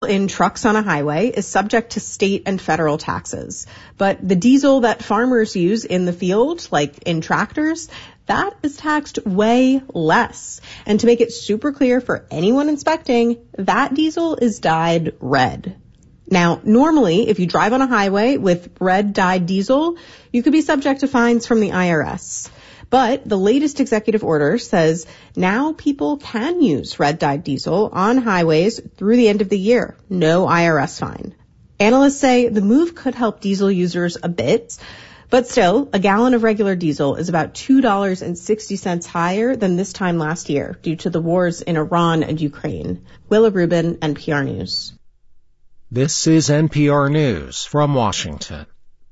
in trucks on a highway is subject to state and federal taxes. But the diesel that farmers use in the field, like in tractors, that is taxed way less. And to make it super clear for anyone inspecting, that diesel is dyed red. Now, normally, if you drive on a highway with red dyed diesel, you could be subject to fines from the IRS. But the latest executive order says now people can use red dyed diesel on highways through the end of the year. No IRS fine. Analysts say the move could help diesel users a bit, but still, a gallon of regular diesel is about $2.60 higher than this time last year due to the wars in Iran and Ukraine. Willa Rubin, NPR News. This is NPR News from Washington.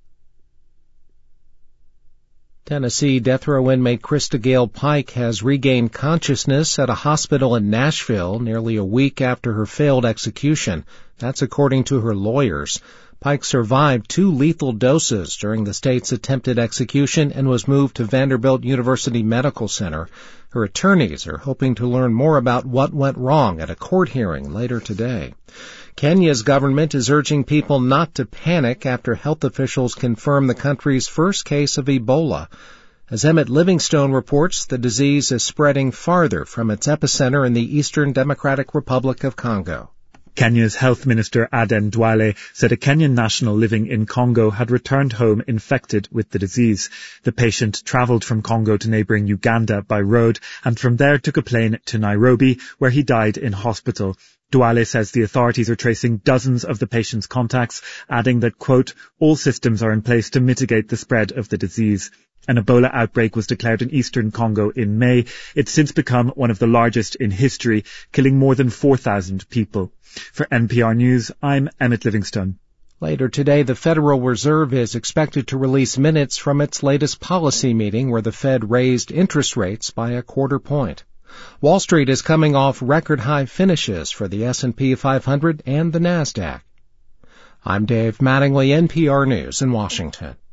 Tennessee death row inmate Krista Gale Pike has regained consciousness at a hospital in Nashville nearly a week after her failed execution. That's according to her lawyers. Pike survived 2 lethal doses during the state's attempted execution and was moved to Vanderbilt University Medical Center. Her attorneys are hoping to learn more about what went wrong at a court hearing later today. Kenya's government is urging people not to panic after health officials confirm the country's first case of Ebola. As Emmett Livingstone reports, the disease is spreading farther from its epicenter in the Eastern Democratic Republic of Congo. Kenya's Health Minister Aden Duale said a Kenyan national living in Congo had returned home infected with the disease. The patient travelled from Congo to neighbouring Uganda by road and from there took a plane to Nairobi, where he died in hospital. Duale says the authorities are tracing dozens of the patient's contacts, adding that, quote, all systems are in place to mitigate the spread of the disease. An Ebola outbreak was declared in eastern Congo in May. It's since become one of the largest in history, killing more than 4,000 people. For NPR News, I'm Emmett Livingstone. Later today, the Federal Reserve is expected to release minutes from its latest policy meeting where the Fed raised interest rates by a quarter point. Wall Street is coming off record-high finishes for the S&P 500 and the NASDAQ. I'm Dave Mattingly, NPR News in Washington.